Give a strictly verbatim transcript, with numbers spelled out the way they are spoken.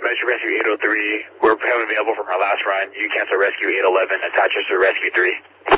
Measure Rescue eight oh three. We're having available from our last run. You cancel Rescue eight eleven. Attach us to Rescue three.